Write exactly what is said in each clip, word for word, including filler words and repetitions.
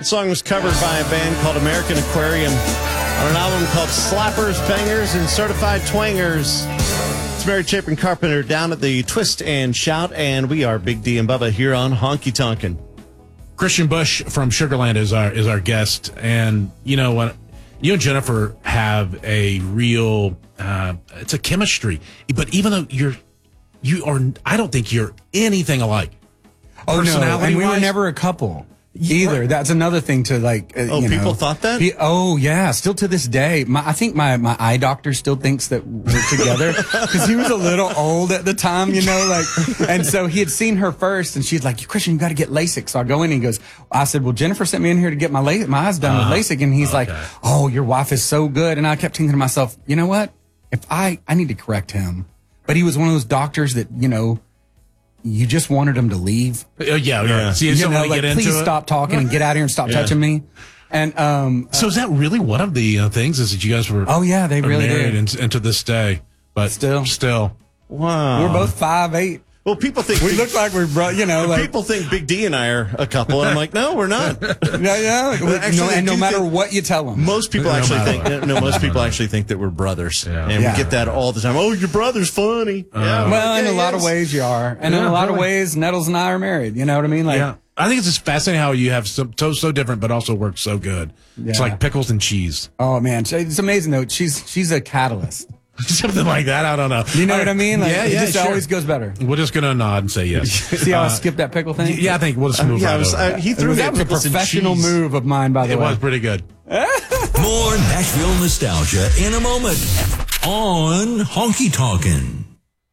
The song was covered by a band called American Aquarium on an album called Slappers, Bangers, and Certified Twangers. It's Mary Chapin Carpenter down at the Twist and Shout, and we are Big D and Bubba here on Honky Tonkin'. Christian Bush from Sugarland is our is our guest, and you know what? You and Jennifer have a real uh, it's a chemistry, but even though you're you are, I don't think you're anything alike. Oh no, and we were never a couple. Either. That's another thing to like. Uh, oh, you people know. thought that? He, oh, yeah. Still to this day. My, I think my, my eye doctor still thinks that we're together because he was a little old at the time, you know, like, and so he had seen her first and she's like, Christian, you got to get LASIK. So I go in and he goes, I said, well, Jennifer sent me in here to get my, la- my eyes done uh, with LASIK. And he's okay. like, oh, your wife is so good. And I kept thinking to myself, you know what? If I, I need to correct him. But he was one of those doctors that, you know, you just wanted him to leave. Uh, yeah, yeah. So you, you know, like, please stop talking and get out of here and stop yeah. touching me. And um, so is that really one of the uh, things? Is that you guys were? Oh yeah, they really married did. And, and to this day, but still, still, wow. We're both five eight. Well, people think we look like we're, bro- you know, like people think Big D and I are a couple, and I'm like, no, we're not. yeah, yeah. Actually, no, and no matter what you tell them, most people no actually think what. no, most people actually think that we're brothers, yeah. and yeah. we get that all the time. Oh, your brother's funny. Uh, yeah, well, yeah, in a lot yes. of ways, you are, and yeah, in a lot really. of ways, Nettles and I are married. You know what I mean? Like, yeah. I think it's just fascinating how you have some so, so different, but also work so good. Yeah. It's like pickles and cheese. Oh man, it's amazing though. She's she's a catalyst. Something like that. I don't know. You know what I mean? Like, yeah, it yeah, just sure. always goes better. We're just going to nod and say yes. See how uh, I skipped that pickle thing? Yeah, I think we'll just move uh, yeah, right was, over. Uh, he threw was, me that was a professional move of mine, by the it way. It was pretty good. More Nashville nostalgia in a moment on Honky Tonkin'.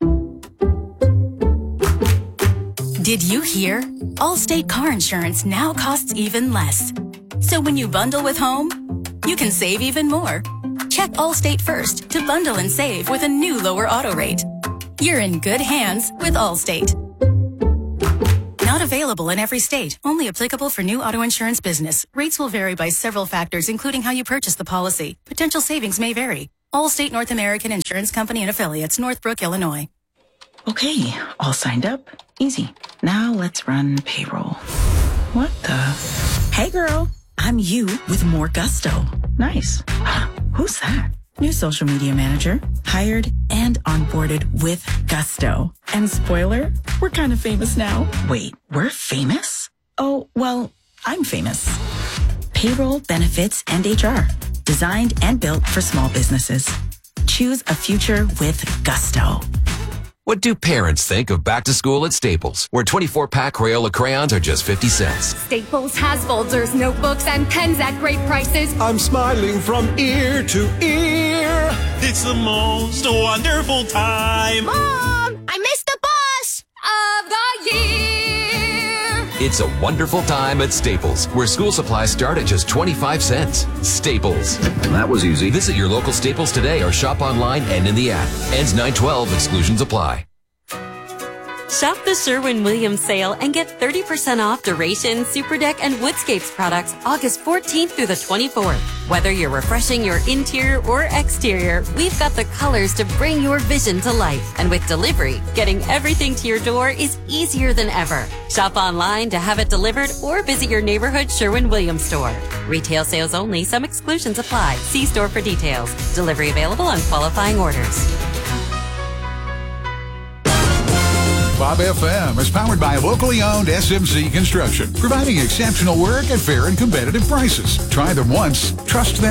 Did you hear? Allstate car insurance now costs even less. So when you bundle with home, you can save even more. Check Allstate first to bundle and save with a new lower auto rate. You're in good hands with Allstate. Not available in every state. Only applicable for new auto insurance business. Rates will vary by several factors, including how you purchase the policy. Potential savings may vary. Allstate North American Insurance Company and Affiliates, Northbrook, Illinois. Okay, all signed up. Easy. Now let's run payroll. What the? Hey, girl. I'm you with more gusto. Nice. Who's that? New social media manager. Hired and onboarded with gusto. And spoiler, we're kind of famous now. Wait, we're famous? Oh, well, I'm famous. Payroll, benefits, and H R. Designed and built for small businesses. Choose a future with gusto. What do parents think of back to school at Staples, where twenty-four pack Crayola crayons are just fifty cents? Staples has folders, notebooks, and pens at great prices. I'm smiling from ear to ear. It's the most wonderful time. Mom, I missed the bus of the year. It's a wonderful time at Staples, where school supplies start at just twenty-five cents. Staples. That was easy. Visit your local Staples today or shop online and in the app. Ends nine twelve. Exclusions apply. Shop the Sherwin-Williams sale and get thirty percent off Duration, Superdeck, and Woodscapes products August fourteenth through the twenty-fourth. Whether you're refreshing your interior or exterior, we've got the colors to bring your vision to life. And with delivery, getting everything to your door is easier than ever. Shop online to have it delivered or visit your neighborhood Sherwin-Williams store. Retail sales only. Some exclusions apply. See store for details. Delivery available on qualifying orders. Bob F M is powered by locally owned S M C Construction, providing exceptional work at fair and competitive prices. Try them once, trust them.